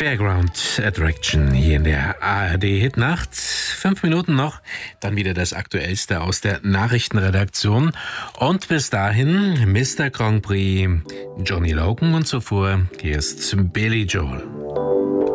Fairground Attraction hier in der ARD Hitnacht. 5 Minuten noch, dann wieder das Aktuellste aus der Nachrichtenredaktion. Und bis dahin Mr. Grand Prix Johnny Logan und zuvor hier ist Billy Joel.